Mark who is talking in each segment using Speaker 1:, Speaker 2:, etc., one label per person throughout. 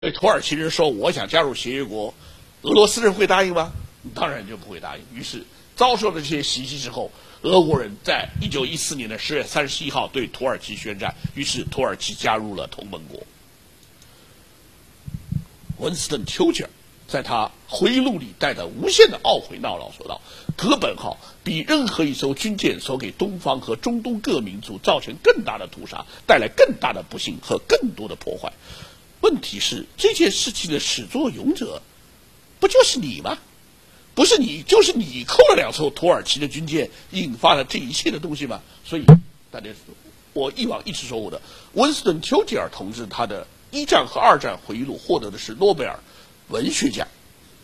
Speaker 1: 土耳其人说我想加入协约国，俄罗斯人会答应吗？当然就不会答应。于是遭受了这些袭击之后，俄国人在1914年的10月31号对土耳其宣战，于是土耳其加入了同盟国。温斯顿·丘吉尔在他回忆录里带着无限的懊悔闹老说道：“哥本号比任何一艘军舰所给东方和中东各民族造成更大的屠杀，带来更大的不幸和更多的破坏。问题是，这件事情的始作俑者不就是你吗？不是你，就是你扣了2艘土耳其的军舰，引发了这一切的东西吗？所以，大家，我以往一直说过的，温斯顿·丘吉尔同志他的1战和2战回忆录获得的是诺贝尔文学奖，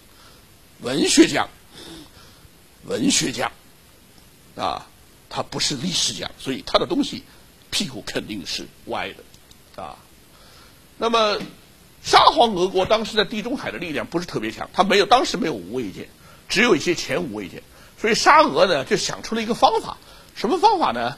Speaker 1: 啊，他不是历史奖，所以他的东西屁股肯定是歪的，啊。那么，沙皇俄国当时在地中海的力量不是特别强，他当时没有无畏舰，只有一些前无畏舰，所以沙俄呢就想出了一个方法，什么方法呢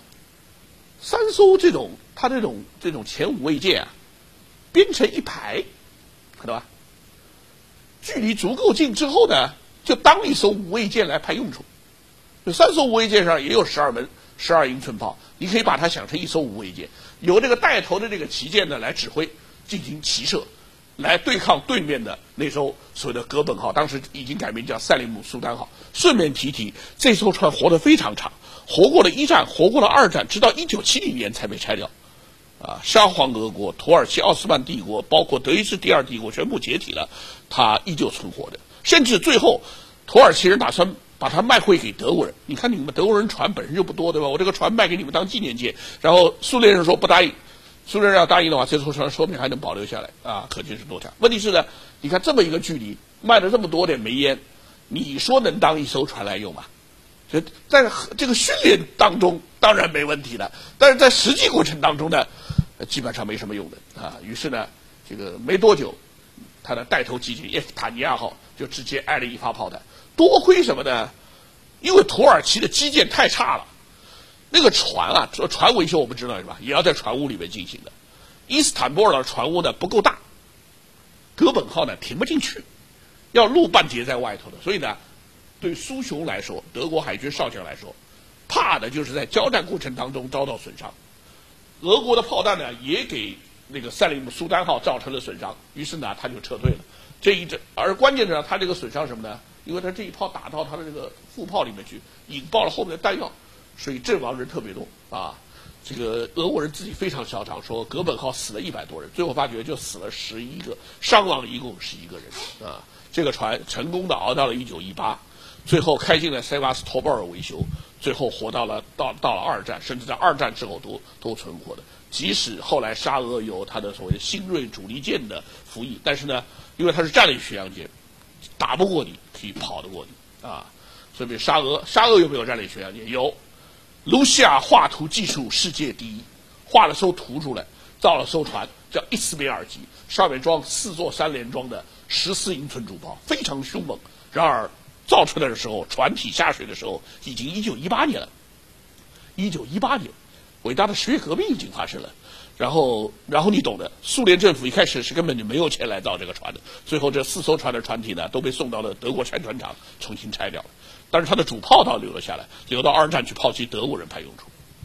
Speaker 1: ？3艘这种前无畏舰啊，编成一排，看到吧？距离足够近之后呢，就当一艘无畏舰来派用处。就3艘无畏舰上也有12英寸炮，你可以把它想成一艘无畏舰，由这个带头的这个旗舰呢来指挥。进行骑射，来对抗对面的那艘所谓的哥本号，当时已经改名叫塞利姆苏丹号。顺便提，这艘船活得非常长，活过了1战，活过了2战，直到1970年才被拆掉。啊，沙皇俄国、土耳其奥斯曼帝国，包括德意志第2帝国全部解体了，它依旧存活的。甚至最后，土耳其人打算把它卖回给德国人。你看你们德国人船本身就不多，对吧？我这个船卖给你们当纪念舰，然后苏联人说不答应。苏联人要答应的话，这艘船说不定还能保留下来啊，可见是多强。问题是呢，你看这么一个距离，卖了这么多点煤烟，你说能当一艘船来用吗？所以在这个训练当中当然没问题的，但是在实际过程当中呢，基本上没什么用的啊。于是呢，这个没多久，他的带头旗舰叶夫塔尼亚号就直接挨了1发炮弹。多亏什么呢？因为土耳其的基建太差了。那个船啊，船维修我们知道是吧？也要在船坞里面进行的。伊斯坦布尔的船坞呢不够大，哥本号呢停不进去，要露半截在外头的。所以呢，对苏雄来说，德国海军少将来说，怕的就是在交战过程当中遭到损伤。俄国的炮弹呢也给那个塞利姆苏丹号造成了损伤，于是呢他就撤退了。而关键的他这个损伤什么呢？因为他这一炮打到他的这个副炮里面去，引爆了后面的弹药。所以阵亡人特别多啊！这个俄国人自己非常嚣张，说哥本号死了100多人，最后发觉就死了11个，伤亡一共11个人啊！这个船成功的熬到了1918，最后开进了塞瓦斯托波尔维修，最后活到了2战，甚至在2战之后都存活的。即使后来沙俄有他的所谓的新锐主力舰的服役，但是呢，因为它是战略巡洋舰，打不过你，可以跑得过你啊！所以沙俄有没有战略巡洋舰？有。卢西亚画图技术世界第一，画了艘图出来，造了艘船叫伊斯梅尔级，上面装4座3连装的14英寸主炮，非常凶猛。然而造出来的时候，船体下水的时候已经1918年了。1918年，伟大的10月革命已经发生了。然后你懂的，苏联政府一开始是根本就没有钱来造这个船的，最后这4艘船的船体呢都被送到了德国拆船厂重新拆掉了。但是它的主炮倒留了下来，留到2战去炮击德国人派用处。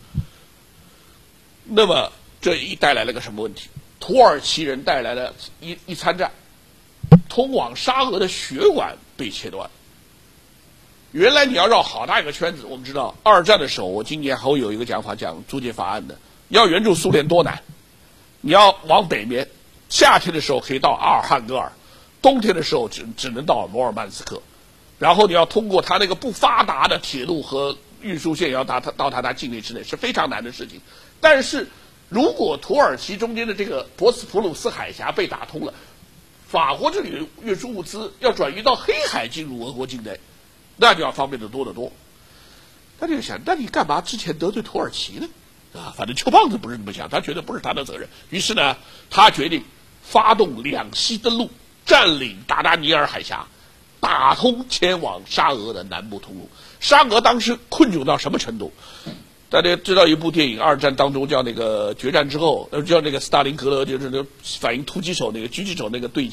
Speaker 1: 那么这一带来了个什么问题？土耳其人带来了一参战，通往沙俄的血管被切断。原来你要绕好大一个圈子，我们知道2战的时候，我今年还会有一个讲法讲租借法案的，要援助苏联多难。你要往北面，夏天的时候可以到阿尔汉格尔，冬天的时候只能到摩尔曼斯克。然后你要通过它那个不发达的铁路和运输线，要到它境内之内是非常难的事情。但是，如果土耳其中间的这个博斯普鲁斯海峡被打通了，法国这里的运输物资要转移到黑海进入俄国境内，那就要方便得多得多。他就想，那你干嘛之前得罪土耳其呢？啊，反正邱胖子不是这么想，他觉得不是他的责任。于是呢，他决定发动2栖登陆，占领达达尼尔海峡。打通前往沙俄的南部通路。沙俄当时困窘到什么程度？ 大家知道一部电影，二战当中叫那个决战之后，叫那个斯大林格勒，就是那个反映突击手那个狙击手那个对